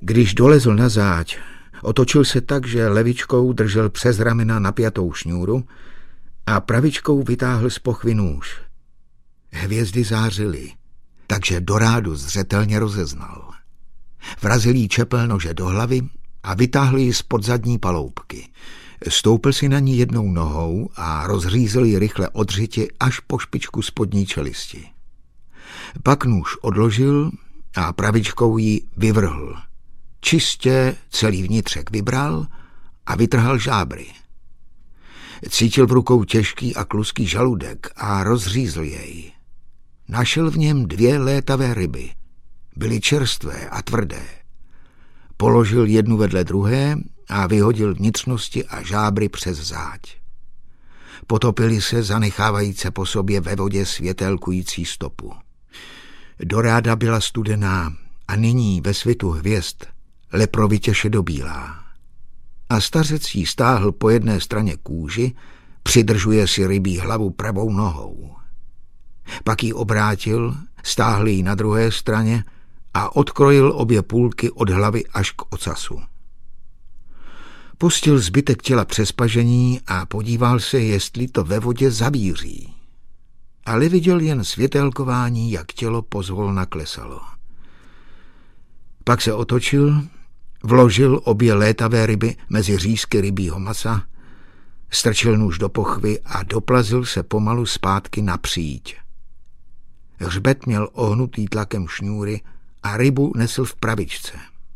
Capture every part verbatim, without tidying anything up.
Když dolezl na záď, otočil se tak, že levičkou držel přes ramena napjatou šňůru a pravičkou vytáhl z pochvy nůž. Hvězdy zářily, takže Dorádu zřetelně rozeznal. Vrazil jí čepel nože do hlavy a vytáhl ji spod zadní paloubky. Stoupil si na ní jednou nohou a rozřízl ji rychle od řiti až po špičku spodní čelisti. Pak nůž odložil a pravičkou ji vyvrhl. Čistě celý vnitřek vybral a vytrhal žábry. Cítil v rukou těžký a kluský žaludek a rozřízl jej. Našel v něm dvě létavé ryby. Byly čerstvé a tvrdé. Položil jednu vedle druhé a vyhodil vnitřnosti a žábry přes záď. Potopili se, zanechávajíce po sobě ve vodě světelkující stopu. Doráda byla studená a nyní ve svitu hvězd leprovitě šedobílá. A stařec jí stáhl po jedné straně kůži, přidržuje si rybí hlavu pravou nohou. Pak ji obrátil, stáhl ji na druhé straně a odkrojil obě půlky od hlavy až k ocasu. Pustil zbytek těla přes pažení a podíval se, jestli to ve vodě zavíří. Ale viděl jen světelkování, jak tělo pozvolna klesalo. Pak se otočil, vložil obě létavé ryby mezi řízky rybího masa, strčil nůž do pochvy a doplazil se pomalu zpátky na příď. Hřbet měl ohnutý tlakem šňůry a rybu nesl v pravičce.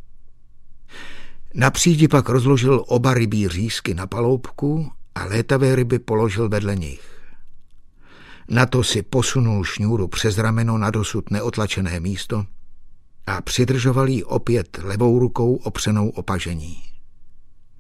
Na přídi pak rozložil oba rybí řízky na paloubku a létavé ryby položil vedle nich. Na to si posunul šňůru přes rameno na dosud neotlačené místo a přidržoval ji opět levou rukou opřenou o pažení.